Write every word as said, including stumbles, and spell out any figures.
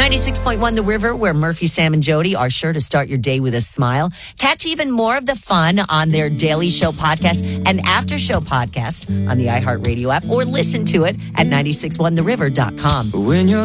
ninety-six point one The River, where Murphy, Sam, and Jody are sure to start your day with a smile. Catch even more of the fun on their Daily Show podcast and After Show podcast on the iHeartRadio app, or listen to it at nine six one the river dot com. When you're